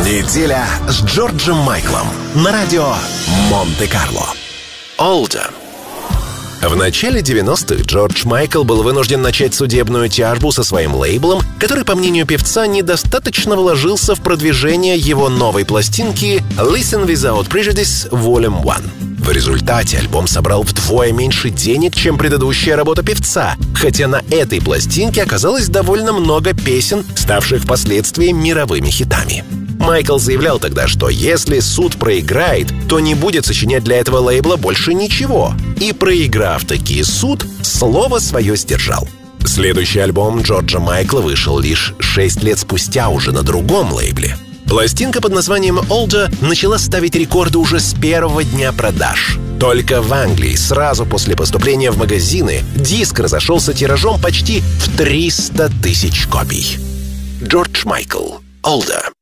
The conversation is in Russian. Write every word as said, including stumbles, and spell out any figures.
Неделя с Джорджем Майклом на радио Монте-Карло. Older. В начале девяностых Джордж Майкл был вынужден начать судебную тяжбу со своим лейблом, который, по мнению певца, недостаточно вложился в продвижение его новой пластинки «Listen Without Prejudice Volume один». В результате альбом собрал вдвое меньше денег, чем предыдущая работа певца, хотя на этой пластинке оказалось довольно много песен, ставших впоследствии мировыми хитами. Майкл заявлял тогда, что если суд проиграет, то не будет сочинять для этого лейбла больше ничего. И проиграв таки суд, слово свое сдержал. Следующий альбом Джорджа Майкла вышел лишь шесть лет спустя уже на другом лейбле. Пластинка под названием «Older» начала ставить рекорды уже с первого дня продаж. Только в Англии сразу после поступления в магазины диск разошелся тиражом почти в триста тысяч копий. Джордж Майкл. «Older».